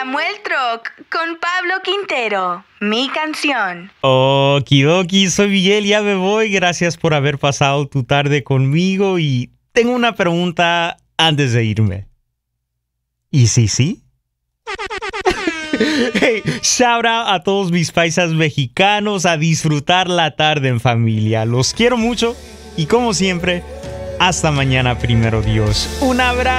Samuel Troc con Pablo Quintero, mi canción. Okidoki, soy Miguel, ya me voy. Gracias por haber pasado tu tarde conmigo y tengo una pregunta antes de irme. ¿Y sí? Hey, shout out a todos mis paisas mexicanos, a disfrutar la tarde en familia. Los quiero mucho y como siempre, hasta mañana, primero Dios. Un abrazo.